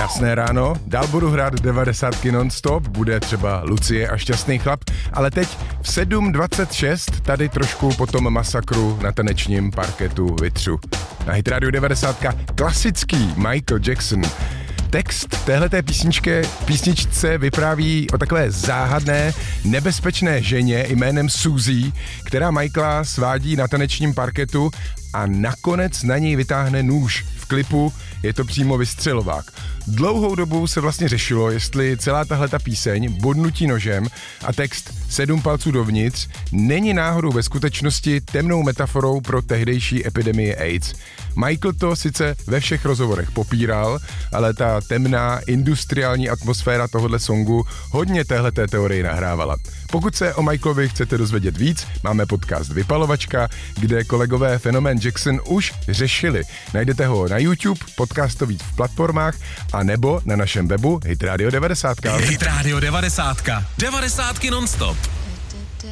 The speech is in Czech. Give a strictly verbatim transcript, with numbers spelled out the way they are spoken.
Krásné ráno, dál budu hrát devadesátky non-stop, bude třeba Lucie a Šťastný chlap, ale teď v sedm dvacet šest tady trošku po tom masakru na tanečním parketu vytřu. Na Hit Radio devadesátka klasický Michael Jackson. Text téhleté písničke, písničce vypráví o takové záhadné, nebezpečné ženě jménem Suzy, která Michaela svádí na tanečním parketu a nakonec na něj vytáhne nůž. V klipu je to přímo vystřelovák. Dlouhou dobu se vlastně řešilo, jestli celá tahleta píseň Bodnutí nožem a text Sedm palců dovnitř není náhodou ve skutečnosti temnou metaforou pro tehdejší epidemii AIDS. Michael to sice ve všech rozhovorech popíral, ale ta temná industriální atmosféra tohohle songu hodně téhleté teorii nahrávala. Pokud se o Michaelovi chcete dozvědět víc, máme podcast Vypalovačka, kde kolegové fenomén Jackson už řešili. Najdete ho na YouTube, podcastový v platformách a nebo na našem webu Hit Radio devadesátka. Hit Radio devadesátka. devadesátky non-stop.